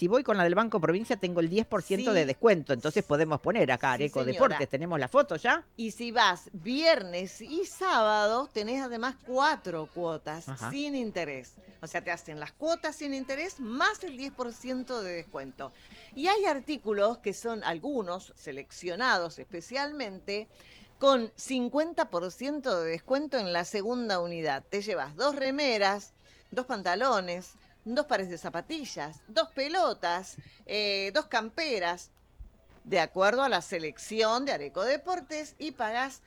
si voy con la del Banco Provincia tengo el 10% Sí. de descuento, entonces podemos poner acá Sí, Areco señora. Deportes, ¿tenemos la foto ya? Y si vas viernes y sábado, tenés además 4 cuotas Ajá. sin interés. O sea, te hacen las cuotas sin interés más el 10% de descuento. Y hay artículos que son algunos seleccionados especialmente con 50% de descuento en la segunda unidad. Te llevas 2 remeras, 2 pantalones, 2 pares de zapatillas, 2 pelotas, 2 camperas, de acuerdo a la selección de Areco Deportes y pagás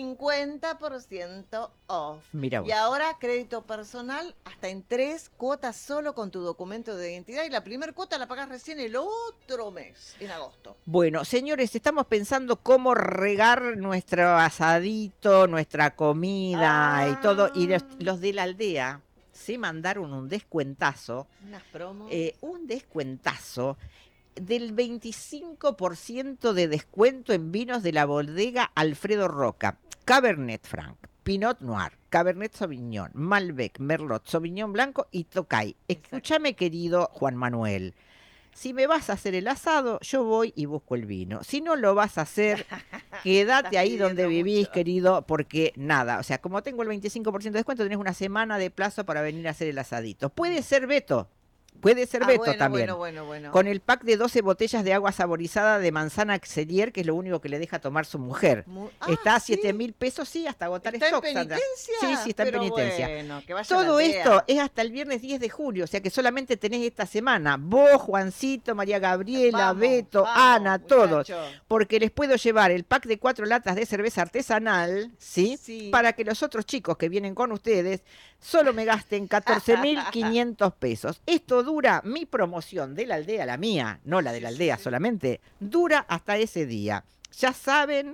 50% off. Mira Y vos. ahora crédito personal hasta en 3 cuotas solo con tu documento de identidad y la primera cuota la pagás recién el otro mes, en agosto. Bueno, señores, estamos pensando cómo regar nuestro asadito, nuestra comida y todo. Y los de la aldea se mandaron un descuentazo, Unas promos. un descuentazo del 25% de descuento en vinos de la bodega Alfredo Roca, Cabernet Franc, Pinot Noir, Cabernet Sauvignon, Malbec, Merlot, Sauvignon Blanco y Tocay. Escúchame, querido Juan Manuel. Si me vas a hacer el asado, yo voy y busco el vino. Si no lo vas a hacer, quédate ahí donde vivís, mucho. querido, porque nada, o sea, como tengo el 25% de descuento, tenés una semana de plazo para venir a hacer el asadito. Puede ser Beto. Puede ser Beto también. Bueno. Con el pack de 12 botellas de agua saborizada de manzana Excelier, que es lo único que le deja tomar su mujer. Está a 7.000 pesos, sí, hasta agotar ¿Está stock, en Sandra. penitencia? Sí, está en Pero penitencia. bueno, que vaya Todo a la esto aldea. es hasta el viernes 10 de julio, o sea que solamente tenés esta semana. Vos, Juancito, María Gabriela, Beto, Ana, todos. Porque les puedo llevar el pack de 4 latas de cerveza artesanal, ¿sí? Sí. Para que los otros chicos que vienen con ustedes solo me gasten 14.500 pesos. Esto dura, mi promoción de la aldea, la mía, no la de la aldea solamente, dura hasta ese día. Ya saben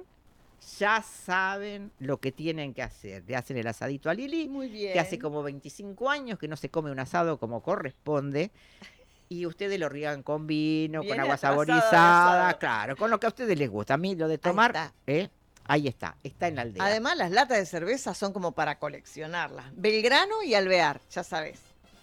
lo que tienen que hacer. Le hacen el asadito a Lili, Muy bien. que hace como 25 años que no se come un asado como corresponde. Y ustedes lo riegan con vino, Viene con agua atrasado de saborizada, asado. claro, con lo que a ustedes les gusta. A mí lo de tomar, ahí está en la aldea. Además, las latas de cerveza son como para coleccionarlas. Belgrano y Alvear, ya sabes.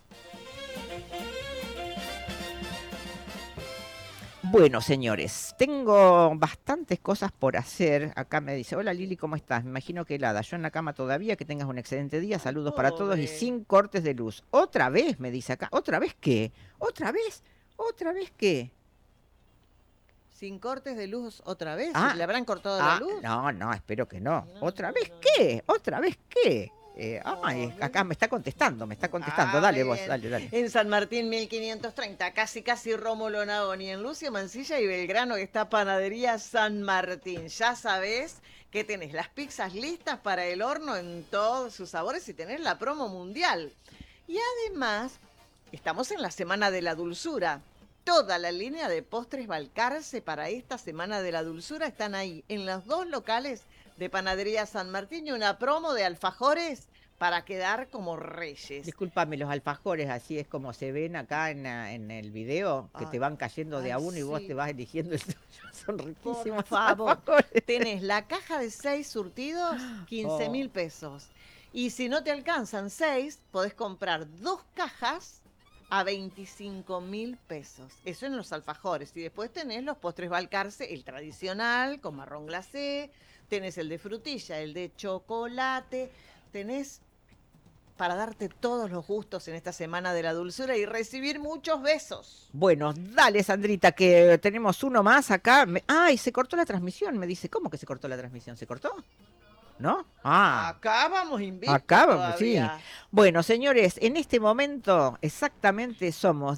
Bueno, señores, tengo bastantes cosas por hacer. Acá me dice, hola Lili, ¿cómo estás? Me imagino que helada. Yo en la cama todavía, que tengas un excelente día. Saludos para todos y sin cortes de luz. ¿Otra vez? Me dice acá. ¿Otra vez qué? ¿Otra vez? ¿Otra vez qué? ¿Sin cortes de luz otra vez? Ah, ¿Le habrán cortado la luz? No, espero que no. ¿Otra vez qué? ¿Otra vez qué? Acá me está contestando. Dale vos, dale. En San Martín 1530, casi Rómulo Nagoni. En Lucio Mansilla y Belgrano está Panadería San Martín. Ya sabés que tenés las pizzas listas para el horno en todos sus sabores y tenés la promo mundial. Y además, estamos en la Semana de la Dulzura. Toda la línea de postres Balcarce para esta Semana de la Dulzura están ahí, en los 2 locales de Panadería San Martín, y una promo de alfajores para quedar como reyes. Discúlpame, los alfajores, así es como se ven acá en el video, que te van cayendo de a uno y vos te vas eligiendo el tuyo. Son riquísimos. Por favor, alfajores. tenés la caja de 6 surtidos, 15.000 pesos. Y si no te alcanzan 6, podés comprar 2 cajas a 25.000 pesos. Eso en los alfajores. Y después tenés los postres Balcarce, el tradicional, con marrón glacé, tenés el de frutilla, el de chocolate, tenés para darte todos los gustos en esta Semana de la Dulzura y recibir muchos besos. Bueno, dale, Sandrita, que tenemos uno más acá. ¡Ay, se cortó la transmisión! Me dice, ¿cómo que se cortó la transmisión? ¿Se cortó? ¿No? Acá vamos invictos acá vamos, sí. todavía. Bueno, señores, en este momento exactamente somos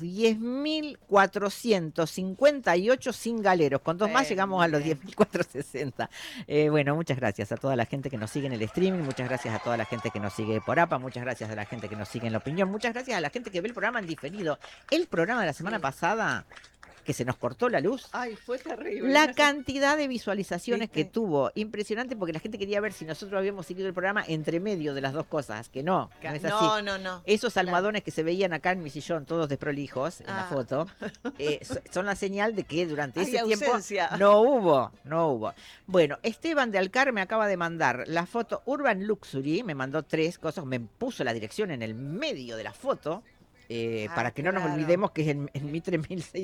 10.458 cingaleros. Con 2 más llegamos a los 10.460. Bueno, muchas gracias a toda la gente que nos sigue en el streaming, muchas gracias a toda la gente que nos sigue por APA, muchas gracias a la gente que nos sigue en La Opinión, muchas gracias a la gente que ve el programa en diferido. El programa de la semana pasada, que se nos cortó la luz. Ay, fue terrible. La cantidad de visualizaciones que tuvo, impresionante, porque la gente quería ver si nosotros habíamos seguido el programa entre medio de las dos cosas, que no es así. No. Esos almohadones que se veían acá en mi sillón, todos desprolijos, en la foto, son la señal de que durante ese tiempo no hubo. Bueno, Esteban de Alcar me acaba de mandar la foto Urban Luxury, me mandó 3 cosas, me puso la dirección en el medio de la foto, para que no nos olvidemos que es en mi 3600.